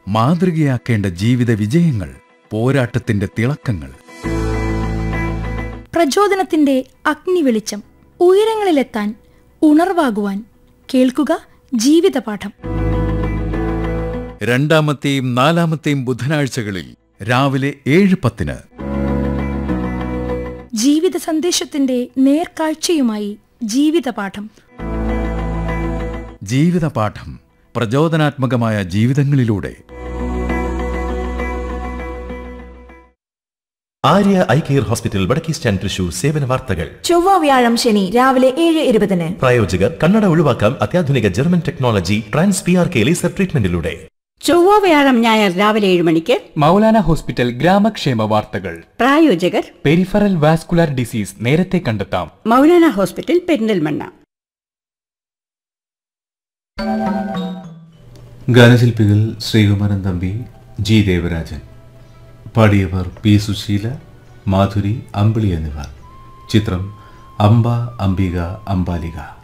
മാതൃകയാക്കേണ്ട ജീവിത വിജയങ്ങൾ, പോരാട്ടത്തിന്റെ തിളക്കങ്ങൾ. പ്രചോദനത്തിന്റെ അഗ്നിവെളിച്ചം, ഉയരങ്ങളിലെത്താൻ ഉണർവാകുവാൻ. കേൾക്കുക ജീവിതപാഠം. രണ്ടാമത്തെയും നാലാമത്തെയും ബുധനാഴ്ചകളിൽ രാവിലെ 7:10. ജീവിത സന്ദേശത്തിന്റെ നേർക്കാഴ്ചയുമായി ജീവിതപാഠം. ജീവിതപാഠം, പ്രചോദനാത്മകമായ ജീവിതങ്ങളിലൂടെ. ആര്യ ഐ കെയർ ഹോസ്പിറ്റൽ, വടക്കേ സ്റ്റാൻഡ്, തൃശൂർ. സേവന വാർത്തകൾ. ചൊവ്വ വ്യാഴം ശനി രാവിലെ 7:20. പ്രായോജകർ കണ്ണട ഒഴിവാക്കാം അത്യാധുനിക German technology trans PRK laser ട്രീറ്റ്മെന്റിലൂടെ. ചൊവ്വ വ്യാഴം ഞായർ രാവിലെ 7 മണിക്ക് മൗലാന ഹോസ്പിറ്റൽ ഗ്രാമക്ഷേമ വാർത്തകൾ. പ്രായോജകർ പെരിഫറൽ വാസ്കുലർ ഡിസീസ് നേരത്തെ കണ്ടെത്താം. Maulana hospital Perinthalmanna. ഗാനശില്പികൾ Sreekumaran Thampi, G Devarajan. പാടിയവർ P Susheela, Madhuri, അമ്പിളി എന്നിവർ. ചിത്രം അംബ അംബിക അംബാലിക.